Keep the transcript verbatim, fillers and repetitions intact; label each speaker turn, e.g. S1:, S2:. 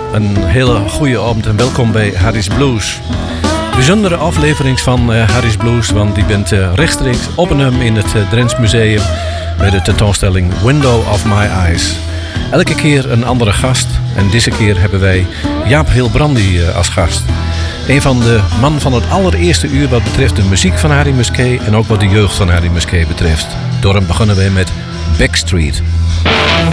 S1: Een hele goede avond en welkom bij Harry's Blues. Bijzondere aflevering van uh, Harry's Blues, want die bent uh, rechtstreeks opgenomen in het uh, Drents Museum bij de tentoonstelling Window of My Eyes. Elke keer een andere gast en deze keer hebben wij Jaap Hilbrandi uh, als gast. Een van de mannen van het allereerste uur wat betreft de muziek van Harry Musquet en ook wat de jeugd van Harry Musquet betreft. Daarom beginnen wij met Backstreet.